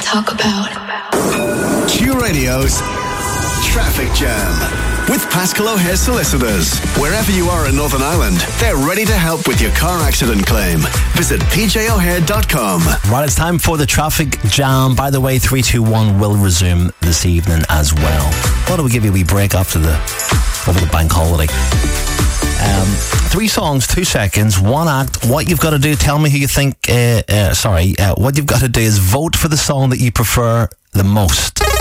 talk about. Q Radio's Traffic Jam with Pascal O'Hare Solicitors. Wherever you are in Northern Ireland, they're ready to help with your car accident claim. Visit pjohare.com. Right, it's time for the Traffic Jam. By the way, 321 will resume this evening as well. Thought I would give you a wee break over the bank holiday. 3 songs, 2 seconds, 1 act. What you've got to do, tell me who you think, what you've got to do is vote for the song that you prefer the most.